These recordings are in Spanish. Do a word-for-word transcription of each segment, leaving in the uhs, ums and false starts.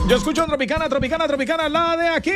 Yo escucho Tropicana, Tropicana, Tropicana, la de aquí.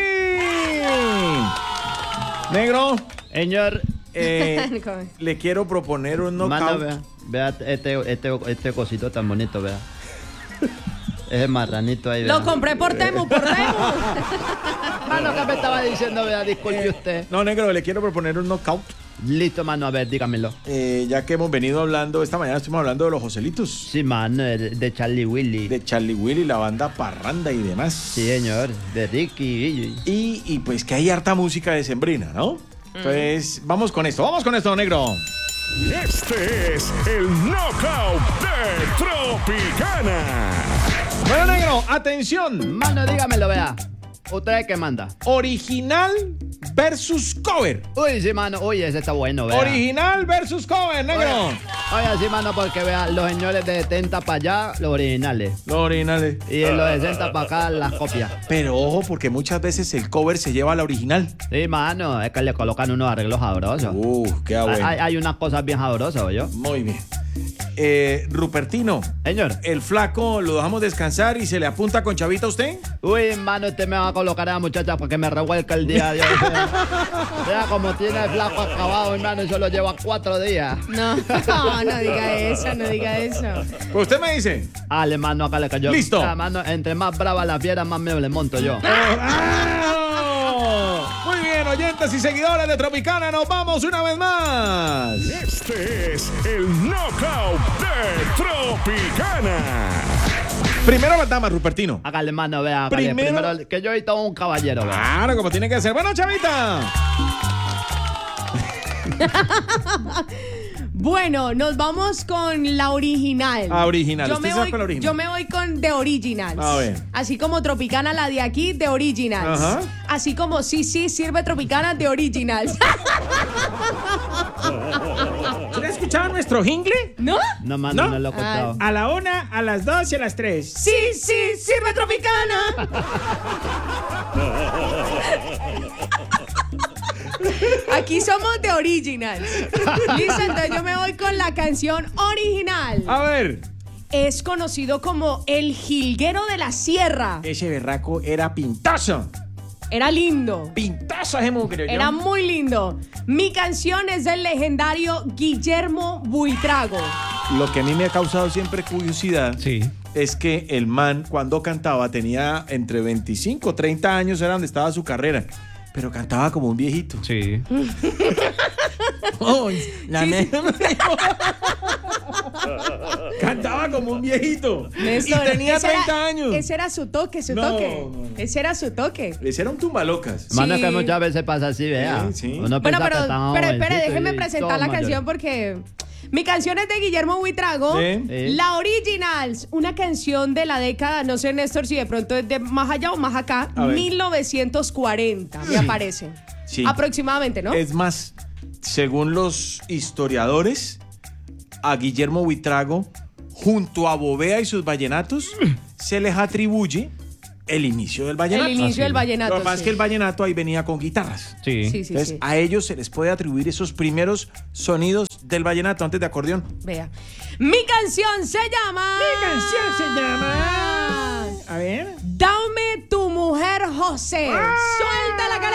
Negro, Señor, eh, le quiero proponer un knockout. mano, vea, vea este, este, este cosito tan bonito, vea. Ese marranito ahí, vea. Lo compré por Temu, por Temu. Mano, ¿qué me estaba diciendo, vea? Disculpe usted. No, negro, le quiero proponer un knockout. Listo, mano, a ver, dígamelo. Eh, ya que hemos venido hablando, esta mañana estuvimos hablando de los Joselitos. Sí, mano, de, de Charlie Willy. De Charlie Willy, la banda Parranda y demás. Sí, señor, de Ricky y... Y, y pues que hay harta música decembrina, ¿no? Entonces, vamos con esto, vamos con esto, negro. Este es el Knockout de Tropicana. Bueno, negro, atención. Mano, dígamelo, vea. ¿Usted es qué manda? Original versus cover. Uy, sí, mano, uy, ese está bueno, vea. Original versus cover, negro. Oye, sí, mano, porque vea, los señores de setenta para allá, los originales. Los originales. Y los de sesenta para acá, las copias. Pero ojo, porque muchas veces el cover se lleva a la original. Sí, mano, es que le colocan unos arreglos sabrosos. Uh, qué bueno. Hay, hay unas cosas bien sabrosas, ¿oyó? Muy bien. Eh, Rupertino, Señor. el flaco lo dejamos descansar y se le apunta con chavita a usted. Uy, mano, usted me va a colocar a la muchacha para que me revuelca el día. Dios, vea. Vea como tiene el flaco acabado, hermano, y solo lleva cuatro días. No, no, no diga eso, no diga eso. Pues usted me dice. Ale, mano, acá le cayó. Listo. Vea, mano, entre más brava la fiera, más me le monto yo. ¡Ah! Muy bien, oyentes y seguidores de Tropicana, nos vamos una vez más. Este es el Knockout de Tropicana. Primero las damas, Rupertino. Hágale, mano, vea. Hágale. Primero- Primero, que yo soy todo un caballero, vea. Claro, como tiene que ser. Bueno, chavita. Bueno, nos vamos con la original. Ah, original. Yo ¿Usted me, sabe voy, cuál original? yo me voy con The Originals. A ver. Así como Tropicana, la de aquí, The Originals. Ajá. Así como sí, sí, sirve Tropicana, The Originals. ¿Usted ha escuchado nuestro jingle? ¿No? No, mano, no, ¿No? lo he contado. A la una, a las dos y a las tres. Sí, sí, sirve Tropicana. Aquí somos The Originals. Listo, entonces yo me voy con la canción original. A ver. Es conocido como el jilguero de la sierra. Ese berraco era pintazo. Era lindo. Pintazo ese mugre. Era muy lindo. Mi canción es del legendario Guillermo Buitrago. Lo que a mí me ha causado siempre curiosidad Sí. es que el man, cuando cantaba, tenía entre veinticinco o treinta años, era donde estaba su carrera. Pero cantaba como un viejito. Sí. Oh, la Sí, me- sí. Cantaba como un viejito. Néstor, y tenía ese era- treinta años. Ese era su toque, su No, toque. no, no. Ese era su toque. Ese era un tumbalocas. Mano, Sí. que muchas veces pasa así, vea. Sí, sí. Uno Bueno, piensa pero, que están pero espere, jovencitos déjeme y presentar todos la mayores. canción porque mi canción es de Guillermo Buitrago. Sí. Sí. La Originals, una canción de la década, no sé, Néstor, si de pronto es de más allá o más acá, A ver. mil novecientos cuarenta, me aparece. Sí. Aproximadamente, ¿no? Es más, según los historiadores, a Guillermo Buitrago, junto a Bovea y sus vallenatos, se les atribuye el inicio del vallenato. El inicio Ah, del sí. vallenato. Lo que pasa es sí. que el vallenato ahí venía con guitarras. Sí. Sí, sí, Entonces, sí. a ellos se les puede atribuir esos primeros sonidos del vallenato antes de acordeón. Vea. Mi canción se llama. ¿Qué canción se llama? A ver. Dame tu mujer, José. Suelta la cara.